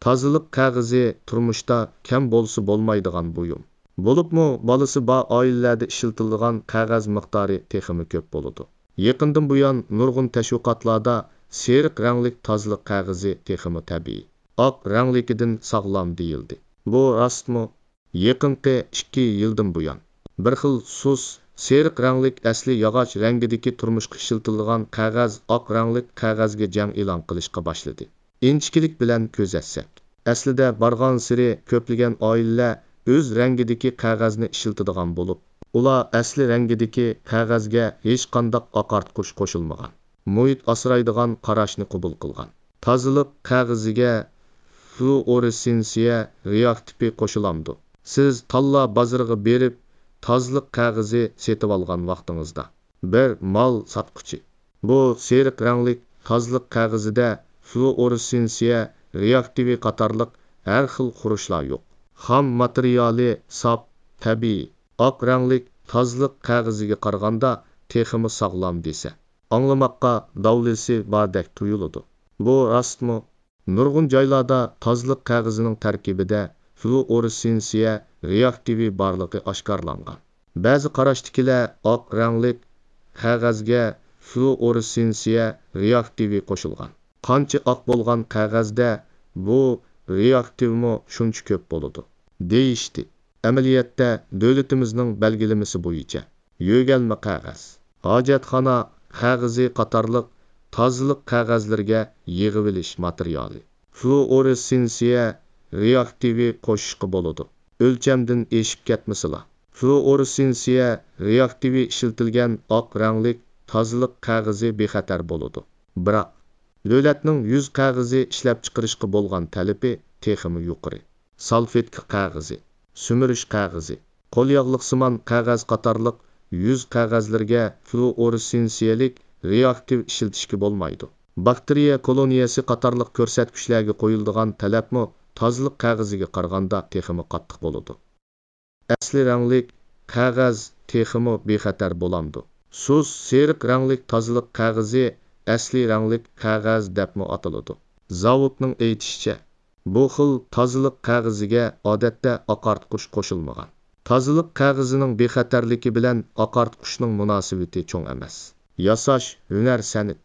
Тазылык кагызи турмушта кем болсы болмайдыган буюм. Болупму баласы ба oilalarda işiltilgan qog'oz miqdori texmi ko'p bo'ladi. Yaqindan buyon nurg'un tashviqotlarda seriq ranglik tozliq qog'ozi texmi tabiiy, oq ranglikidan sog'lom deyildi. Bu rostmi? Yaqinqi 2 yildan buyon bir xil sus seriq ranglik asli yog'och rangidagi turmushga ishiltilgan qog'oz oq ranglik qog'ozga jang e'lon qilishga boshladi. Inchkilik bilan ko'z atsak, aslida borgan siri ko'plagan oilalar o'z rangidagi qog'ozni ishiltadigan bo'lib, ular asli rangidagi qog'ozga hech qanday oqartqich qo'shilmagan, muhit asraydigan qarashni qabul qilgan. Tozaliq qog'oziga fluoressensiya reaktivi qo'shilamdi. Siz talla bozoriga berib tozaliq qog'ozi setib olgan vaqtingizda bir mol sotquchi bu seriq ranglik tozaliq qog'ozida fluoressensiya reaktivi qatorliq har xil xurushlar yo'q. Xam materiali sap, tabiiy, oq ranglik tozaliq qog'oziga qaraganda texmi sog'lom desa, anglamoqqa davlisi bordek tuyuladi. Bu rostmi? Nurg'un joylarda tozaliq qog'ozining tarkibida fluoressensiya reaktivi borligi oshkorlangan. Ba'zi qarashdagilar oq ranglik qog'ozga fluoressensiya reaktivi qo'shilgan. Qancha oq bo'lgan qog'ozda bu reaktivmi shuncha ko'p bo'ladi deyishdi. Amaliyotda davlatimizning belgilamasi bo'yicha yo'galma qog'oz, hojatxona qog'ozi qatorliq tozaliq qog'ozlarga yig'ib olish materiali fluoressensiya reaktivi qo'shishga bo'ladi. O'lchamdan eshib ketmasila. Fluoressensiya reaktivi ishiltilgan oq ranglik tozaliq qog'ozi bexatar bo'ladi. Biroq davlatning 100 qog'ozi ishlab chiqarishga bo'lgan talabi texmi yuqori. Salfetka qog'ozi, sumirish qog'ozi, qo'lyog'liqsimon qog'oz qatorliq 100 qog'ozlarga fluoressensiyalik reaktiv ishiltishga bo'lmaydi. Bakteriya koloniyasi qatorliq ko'rsatkichlarga qo'yiladigan talabmi tozaliq qog'oziga qaraganda texmi qattiq bo'ladi. Asli ranglik qog'oz texmi bexatar bo'lamdi. Sus seriq ranglik tozaliq qog'ozi asli ranglik qog'oz debmi ataladi. Zavodning aytishicha, bu xil tozaliq qog'oziga odatda oqartqich qo'shilmagan. Tozaliq qog'ozining bexatarligi bilan oqartqichning munosabati cho'ng emas. Yasash hunar san'ati